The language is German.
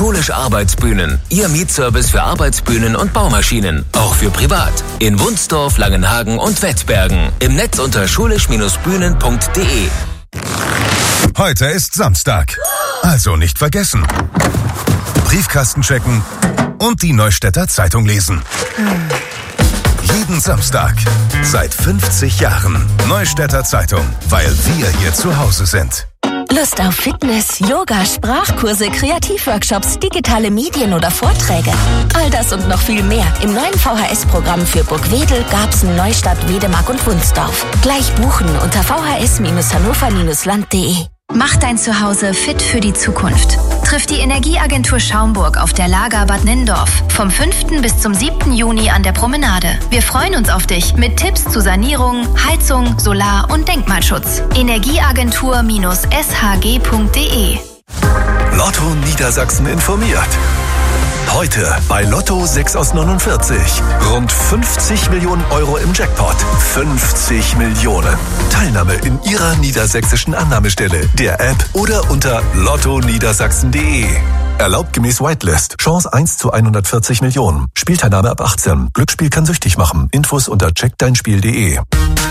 Schulisch Arbeitsbühnen. Ihr Mietservice für Arbeitsbühnen und Baumaschinen. Auch für privat. In Wunsdorf, Langenhagen und Wettbergen. Im Netz unter schulisch-bühnen.de. Heute ist Samstag. Also nicht vergessen. Briefkasten checken und die Neustädter Zeitung lesen. Jeden Samstag. Seit 50 Jahren. Neustädter Zeitung. Weil wir hier zu Hause sind. Lust auf Fitness, Yoga, Sprachkurse, Kreativworkshops, digitale Medien oder Vorträge? All das und noch viel mehr im neuen VHS-Programm für Burgwedel, Garbsen, Neustadt, Wedemark und Wunsdorf. Gleich buchen unter vhs-hannover-land.de. Mach dein Zuhause fit für die Zukunft. Triff die Energieagentur Schaumburg auf der Lager Bad Nindorf vom 5. bis zum 7. Juni an der Promenade. Wir freuen uns auf dich mit Tipps zu Sanierung, Heizung, Solar- und Denkmalschutz. Energieagentur-shg.de. Lotto Niedersachsen informiert. Heute bei Lotto 6 aus 49. Rund 50 Millionen Euro im Jackpot. 50 Millionen. Teilnahme in Ihrer niedersächsischen Annahmestelle, der App oder unter lottoniedersachsen.de. Erlaubt gemäß Whitelist. Chance 1 zu 140 Millionen. Spielteilnahme ab 18. Glücksspiel kann süchtig machen. Infos unter checkdeinspiel.de.